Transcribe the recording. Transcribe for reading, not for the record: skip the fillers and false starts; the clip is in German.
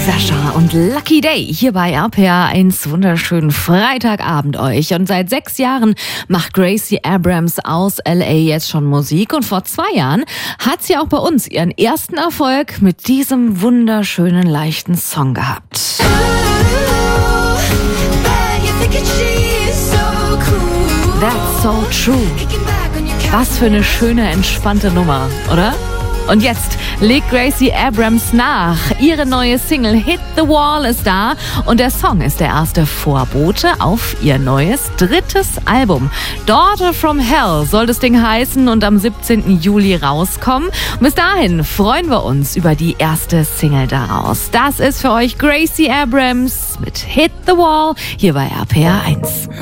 Sascha und Lucky Day hier bei RPR 1. Wunderschönen Freitagabend euch. Und seit 6 Jahren macht Gracie Abrams aus LA jetzt schon Musik. Und vor 2 Jahren hat sie auch bei uns ihren ersten Erfolg mit diesem wunderschönen, leichten Song gehabt. That's so true. Was für eine schöne, entspannte Nummer, oder? Und jetzt legt Gracie Abrams nach. Ihre neue Single Hit the Wall ist da und der Song ist der erste Vorbote auf ihr neues 3. Album. Daughter from Hell soll das Ding heißen und am 17. Juli rauskommen. Und bis dahin freuen wir uns über die erste Single daraus. Das ist für euch Gracie Abrams mit Hit the Wall hier bei RPR 1.